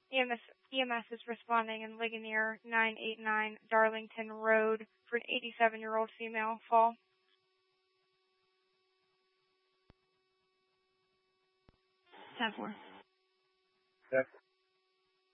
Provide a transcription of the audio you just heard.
EMS is responding in Ligonier 989 Darlington Road for an 87-year-old female fall. 10-4.